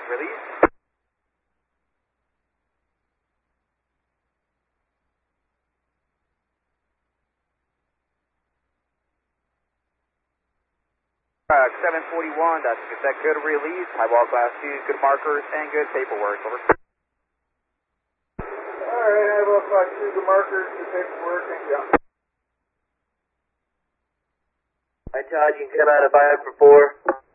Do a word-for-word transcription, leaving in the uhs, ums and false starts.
Release. Uh, seven forty-one, that's is that good release, high wall class twos, good markers, and good paperwork. Over. Alright, high wall class two, good markers, good paperwork, and yeah. Hi Todd, you can come out of five for four.